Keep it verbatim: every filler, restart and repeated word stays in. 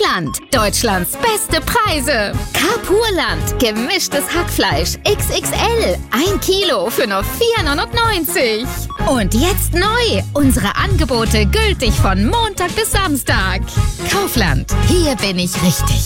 Kaufland. Deutschlands beste Preise. Carpurland. Gemischtes Hackfleisch. X X L. Ein Kilo für nur vier neunundneunzig. Und jetzt neu. Unsere Angebote gültig von Montag bis Samstag. Kaufland. Hier bin ich richtig.